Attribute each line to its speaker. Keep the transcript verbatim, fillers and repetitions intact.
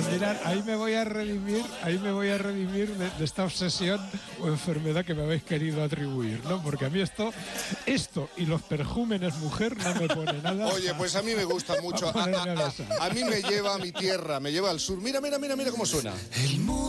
Speaker 1: Mirad, ahí me voy a redimir, ahí me voy a redimir de, de esta obsesión o enfermedad que me habéis querido atribuir, ¿no? Porque a mí esto, esto y los perjúmenes mujer no me pone nada.
Speaker 2: Oye, pues a mí me gusta mucho. A, a, a, a mí me lleva a mi tierra, me lleva al sur. Mira, mira, mira, mira cómo suena.
Speaker 3: El mundo